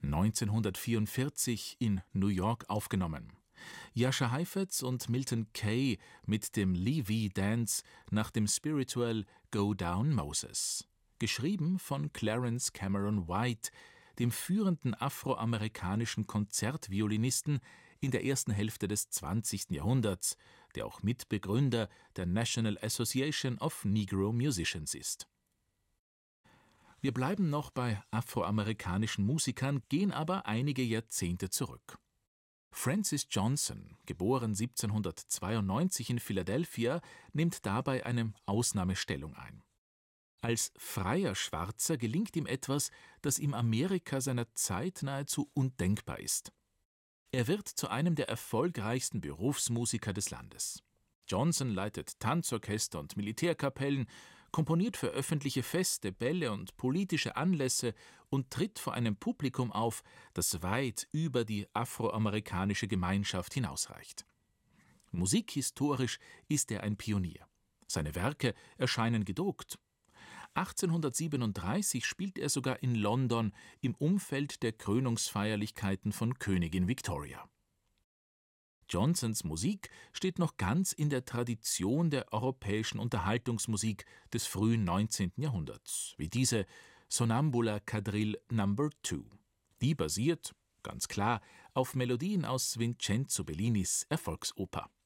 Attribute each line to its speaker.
Speaker 1: 1944 in New York aufgenommen. Jascha Heifetz und Milton Kay mit dem Levy Dance nach dem Spiritual Go Down Moses. Geschrieben von Clarence Cameron White, dem führenden afroamerikanischen Konzertviolinisten in der ersten Hälfte des 20. Jahrhunderts, der auch Mitbegründer der National Association of Negro Musicians ist. Wir bleiben noch bei afroamerikanischen Musikern, gehen aber einige Jahrzehnte zurück. Francis Johnson, geboren 1792 in Philadelphia, nimmt dabei eine Ausnahmestellung ein. Als freier Schwarzer gelingt ihm etwas, das im Amerika seiner Zeit nahezu undenkbar ist. Er wird zu einem der erfolgreichsten Berufsmusiker des Landes. Johnson leitet Tanzorchester und Militärkapellen, komponiert für öffentliche Feste, Bälle und politische Anlässe und tritt vor einem Publikum auf, das weit über die afroamerikanische Gemeinschaft hinausreicht. Musikhistorisch ist er ein Pionier. Seine Werke erscheinen gedruckt. 1837 spielt er sogar in London im Umfeld der Krönungsfeierlichkeiten von Königin Victoria. Johnsons Musik steht noch ganz in der Tradition der europäischen Unterhaltungsmusik des frühen 19. Jahrhunderts, wie diese Sonnambula Quadrille No. 2. Die basiert, ganz klar, auf Melodien aus Vincenzo Bellinis Erfolgsoper.